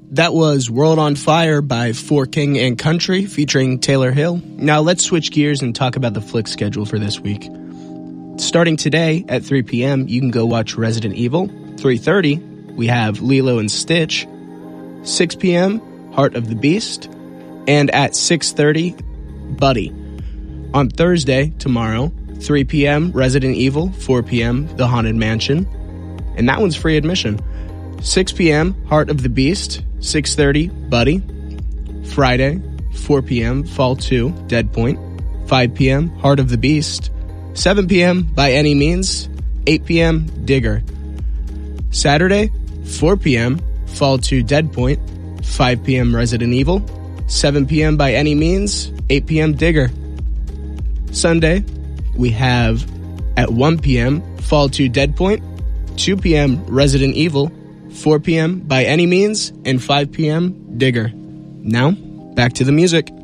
That was World on Fire by For King and Country featuring Taylor Hill. Now let's switch gears and talk about the flick schedule for this week. Starting today at 3 p.m., you can go watch Resident Evil. 3:30, we have Lilo and Stitch. 6 p.m., Heart of the Beast. And at 6:30, Buddy. On Thursday, tomorrow, 3 p.m., Resident Evil. 4 p.m., The Haunted Mansion. And that one's free admission. 6 p.m., Heart of the Beast. 6:30, Buddy. Friday, 4 p.m., Fall 2, Dead Point. 5 p.m., Heart of the Beast. 7 p.m., By Any Means. 8 p.m., Digger. Saturday, 4 p.m., Fall 2, Dead Point. 5 p.m., Resident Evil. 7 p.m., By Any Means. 8 p.m., Digger. Sunday, we have at 1 p.m., Fall 2, Dead Point. 2 p.m., Resident Evil. 4 p.m., By Any Means, and 5 p.m., Digger. Now, back to the music.